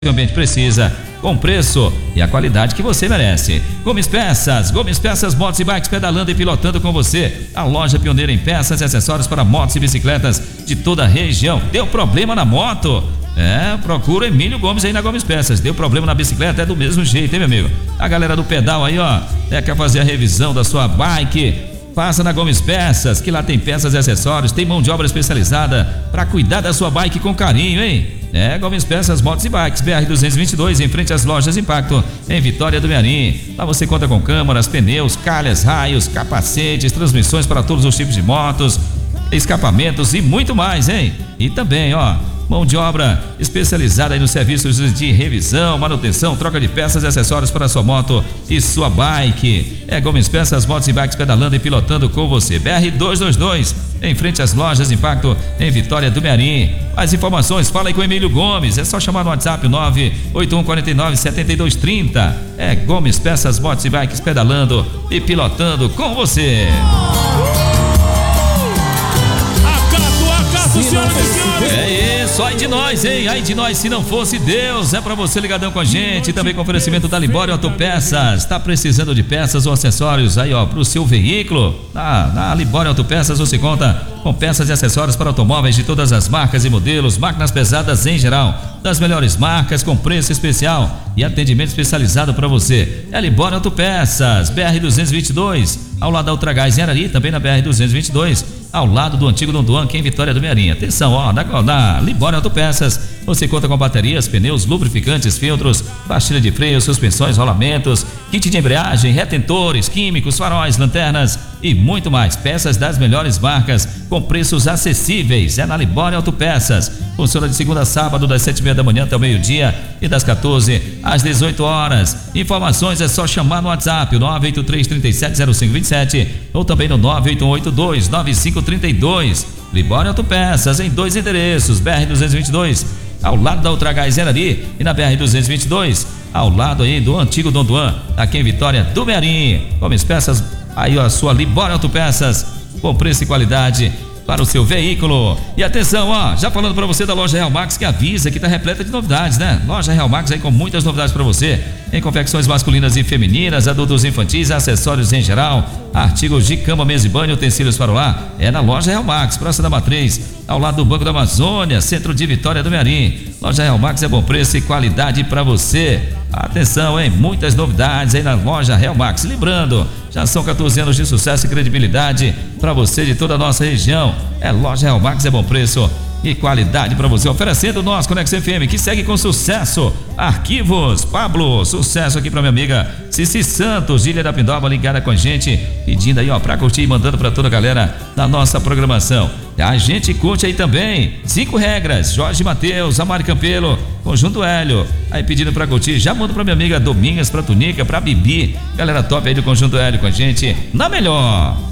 o ambiente precisa, com preço e a qualidade que você merece. Gomes Peças motos e bikes pedalando e pilotando com você. A loja pioneira em peças e acessórios para motos e bicicletas de toda a região. Deu problema na moto? Procura Emílio Gomes aí na Gomes Peças. Deu problema na bicicleta? É do mesmo jeito, hein, meu amigo? A galera do pedal aí, ó, quer fazer a revisão da sua bike? Passa na Gomes Peças, que lá tem peças e acessórios, tem mão de obra especializada para cuidar da sua bike com carinho, hein? Gomes Peças, motos e bikes, BR-222, em frente às lojas Impacto, em Vitória do Mearim. Lá você conta com câmeras, pneus, calhas, raios, capacetes, transmissões para todos os tipos de motos, escapamentos e muito mais, hein? E também, ó, mão de obra especializada aí nos serviços de revisão, manutenção, troca de peças e acessórios para sua moto e sua bike. Gomes Peças, motos e bikes pedalando e pilotando com você. BR-222, em frente às lojas Impacto, em Vitória do Mearim. Mais informações, fala aí com o Emílio Gomes. É só chamar no WhatsApp 981497230. Gomes Peças, motos e bikes pedalando e pilotando com você. Senhoras e senhores. Isso, ai de nós, hein? Ai de nós se não fosse Deus. É pra você ligadão com a gente. Também com oferecimento da Libório Autopeças. Tá precisando de peças ou acessórios aí, ó, pro seu veículo? Na Libório Autopeças você conta com peças e acessórios para automóveis de todas as marcas e modelos, máquinas pesadas em geral, das melhores marcas, com preço especial e atendimento especializado para você. Libório Autopeças, BR-222, ao lado da Ultragás em Arari, também na BR-222, ao lado do antigo Dom Duan, que é em Vitória do Mearim. Atenção, ó, na Libório Autopeças você conta com baterias, pneus, lubrificantes, filtros, pastilha de freio, suspensões, rolamentos, kit de embreagem, retentores, químicos, faróis, lanternas e muito mais. Peças das melhores marcas com preços acessíveis. Na Libório Autopeças. Funciona de segunda a sábado, das 7h30 da manhã até o meio-dia e das 14 às 18 horas. Informações é só chamar no WhatsApp, o 983370527 ou também no 981829532. Libório Autopeças, em 2 endereços, BR-222, ao lado da Ultragás em Arari, e na BR-222, ao lado aí do antigo Dom Duan, aqui em Vitória do Mearim. Gomes Peças, aí ó, a sua Libório Autopeças, com preço e qualidade para o seu veículo. E atenção, ó, já falando para você da loja Real Max, que avisa que tá repleta de novidades, né? Loja Real Max aí com muitas novidades para você, em confecções masculinas e femininas, adultos e infantis, acessórios em geral, artigos de cama, mesa e banho, utensílios para o lar. Na loja Real Max, Praça da Matriz, ao lado do Banco da Amazônia, centro de Vitória do Mearim. Loja Real Max é bom preço e qualidade para você. Atenção, hein? Muitas novidades aí na loja Real Max. Lembrando, já são 14 anos de sucesso e credibilidade para você de toda a nossa região. Loja Real Max é bom preço e qualidade para você, oferecendo o nosso Conexão FM, que segue com sucesso. Arquivos Pablo, sucesso aqui para minha amiga Cici Santos, Ilha da Pindoba, ligada com a gente, pedindo aí, ó, para curtir e mandando para toda a galera da nossa programação. A gente curte aí também 5 regras, Jorge Mateus, Amari Campelo, Conjunto Hélio, aí pedindo para curtir, já manda para minha amiga Domingas, para Tunica, para Bibi, galera top aí do Conjunto Hélio com a gente, na melhor.